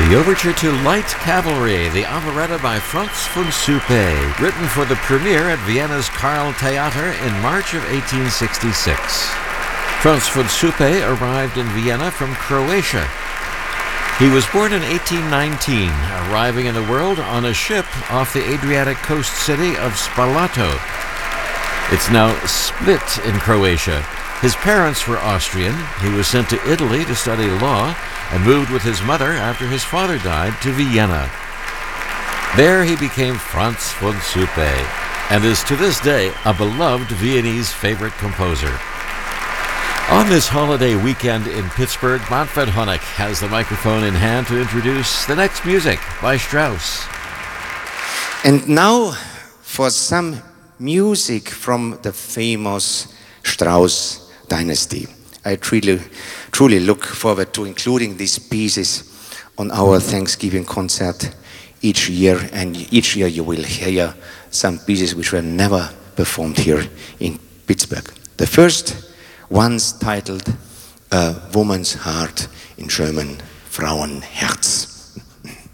The overture to Light Cavalry, the operetta by Franz von Suppe, written for the premiere at Vienna's Karl Theater in March of 1866. Franz von Suppe arrived in Vienna from Croatia. He was born in 1819, arriving in the world on a ship off the Adriatic coast city of Spalato. It's now Split in Croatia. His parents were Austrian. He was sent to Italy to study law and moved with his mother after his father died to Vienna. There he became Franz von Suppe and is to this day a beloved Viennese favorite composer. On this holiday weekend in Pittsburgh, Manfred Honeck has the microphone in hand to introduce the next music by Strauss. And now for some music from the famous Strauss dynasty. I truly look forward to including these pieces on our Thanksgiving concert each year, and each year you will hear some pieces which were never performed here in Pittsburgh. The first one's titled A Woman's Heart, in German Frauenherz.